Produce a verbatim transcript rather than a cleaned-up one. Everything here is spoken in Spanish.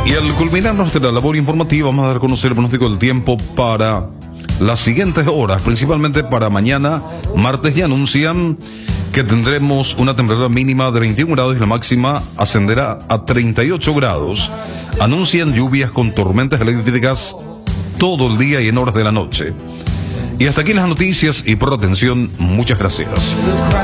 Y al culminar nuestra labor informativa, vamos a dar a conocer el pronóstico del tiempo para las siguientes horas, principalmente para mañana, martes, y anuncian que tendremos una temperatura mínima de veintiún grados y la máxima ascenderá a treinta y ocho grados. Anuncian lluvias con tormentas eléctricas todo el día y en horas de la noche. Y hasta aquí las noticias, y por la atención, muchas gracias.